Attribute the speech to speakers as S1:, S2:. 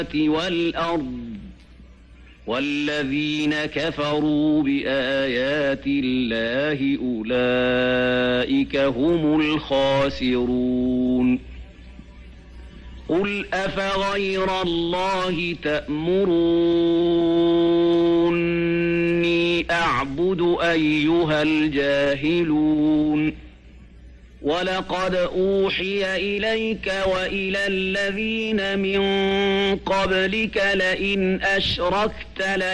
S1: والأرض والذين كفروا بآيات الله أولئك هم الخاسرون قل أفغير الله تأمروني أعبد أيها الجاهلون ولقد أوحي إليك وإلى الذين من قبلك لئن أشركت